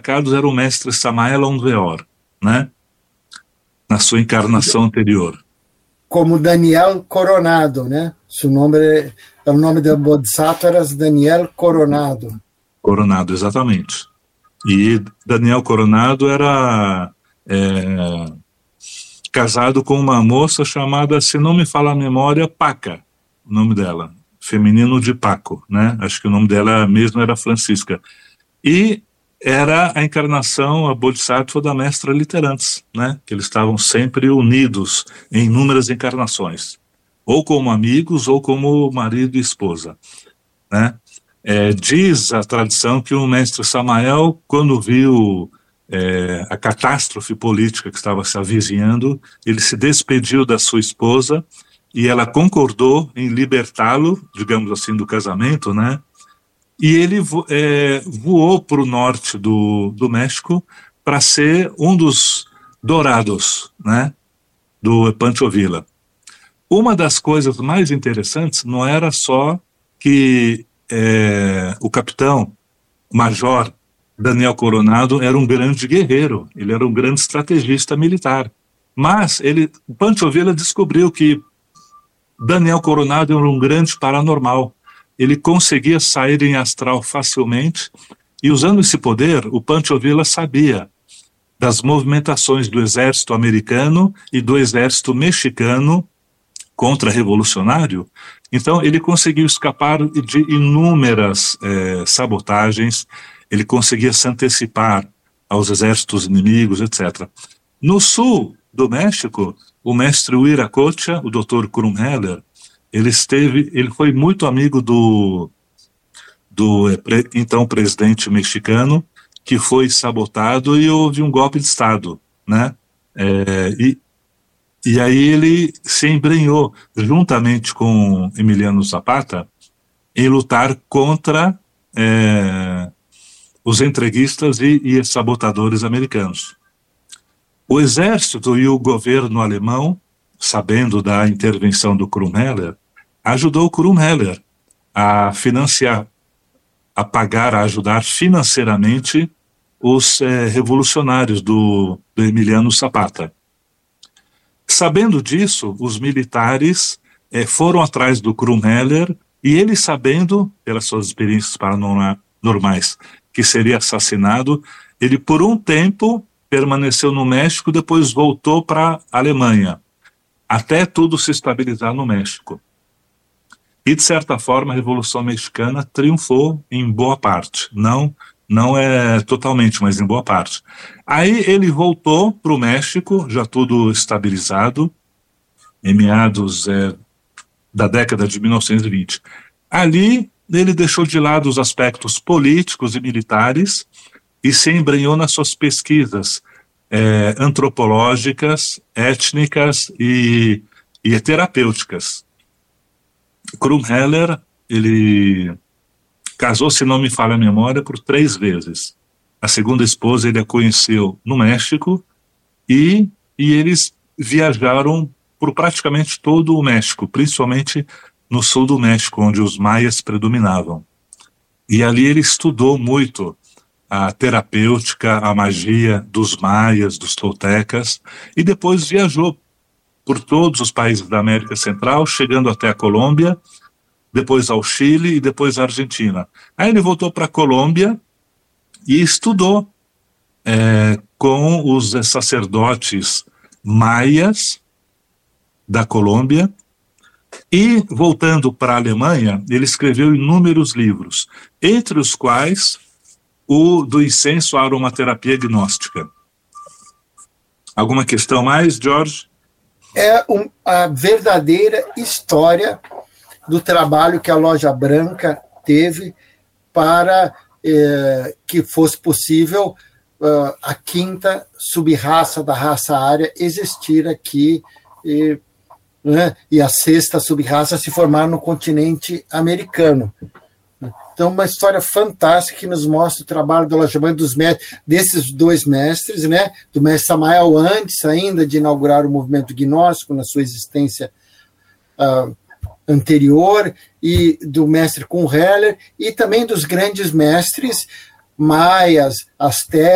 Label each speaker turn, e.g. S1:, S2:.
S1: destacados era o mestre Samael Aun Weor, né? Na sua encarnação anterior.
S2: Como Daniel Coronado, né? Seu nome o nome da Bodhisattva era Daniel Coronado.
S1: Coronado, exatamente. E Daniel Coronado era casado com uma moça chamada, se não me falha a memória, Paca, o nome dela, feminino de Paco, né? Acho que o nome dela mesmo era Francisca. E era a encarnação, a Bodhisattva da Mestra Literantes, né? Que eles estavam sempre unidos em inúmeras encarnações, ou como amigos, ou como marido e esposa, né? Diz a tradição que o mestre Samael, quando viu a catástrofe política que estava se avizinhando, ele se despediu da sua esposa e ela concordou em libertá-lo, digamos assim, do casamento, né? E ele voou para o norte do México para ser um dos dourados, né, do Pancho Villa. Uma das coisas mais interessantes não era só que o capitão major Daniel Coronado era um grande guerreiro, ele era um grande estrategista militar, mas Pancho Villa descobriu que Daniel Coronado era um grande paranormal. Ele conseguia sair em astral facilmente, e usando esse poder, o Pancho Villa sabia das movimentações do exército americano e do exército mexicano contra-revolucionário. Então ele conseguiu escapar de inúmeras sabotagens, ele conseguia se antecipar aos exércitos inimigos, etc. No sul do México, o mestre Huiracocha, o Dr. Krumheller, ele foi muito amigo do então presidente mexicano, que foi sabotado e houve um golpe de Estado, né? E aí ele se embrenhou, juntamente com Emiliano Zapata, em lutar contra os entreguistas e sabotadores americanos. O exército e o governo alemão, sabendo da intervenção do Krumheller, ajudou o Krumheller a financiar, a ajudar financeiramente os revolucionários do Emiliano Zapata. Sabendo disso, os militares foram atrás do Krumheller, e ele, sabendo, pelas suas experiências paranormais, que seria assassinado, ele por um tempo permaneceu no México, depois voltou para a Alemanha, até tudo se estabilizar no México. E, de certa forma, a Revolução Mexicana triunfou em boa parte. Não é totalmente, mas em boa parte. Aí ele voltou para o México, já tudo estabilizado, em meados da década de 1920. Ali, ele deixou de lado os aspectos políticos e militares e se embrenhou nas suas pesquisas antropológicas, étnicas e terapêuticas. Krumheller, ele casou, se não me falha a memória, por 3 vezes. A segunda esposa ele a conheceu no México e eles viajaram por praticamente todo o México, principalmente no sul do México, onde os maias predominavam. E ali ele estudou muito a terapêutica, a magia dos maias, dos toltecas, e depois viajou por todos os países da América Central, chegando até a Colômbia, depois ao Chile e depois à Argentina. Aí ele voltou para a Colômbia e estudou com os sacerdotes maias da Colômbia, e voltando para a Alemanha, ele escreveu inúmeros livros, entre os quais o do incenso à aromaterapia gnóstica. Alguma questão mais, Jorge?
S2: A verdadeira história do trabalho que a Loja Branca teve para que fosse possível a 5ª subraça da raça ária existir aqui, né, e a 6ª subraça se formar no continente americano. Então, uma história fantástica que nos mostra o trabalho do Loja Branca, desses 2 mestres, né, do mestre Samael, antes ainda de inaugurar o movimento gnóstico na sua existência anterior, e do mestre Krumheller, e também dos grandes mestres maias, astecas,